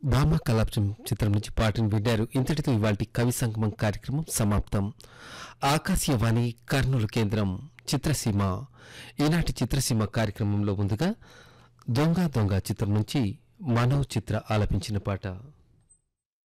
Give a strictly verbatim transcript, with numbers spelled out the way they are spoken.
భామ కలాపం చిత్రం నుంచి పాటను విన్నారు. ఇంతటితో ఇవాల్టి కవి సంగమం కార్యక్రమం సమాప్తం. ఆకాశవాణి కర్నూలు కేంద్రం చిత్రసీమ. ఈనాటి చిత్రసీమ కార్యక్రమంలో ముందుగా దొంగ దొంగ చిత్రం నుంచి మనోజ్ చిత్ర ఆలపించిన పాట.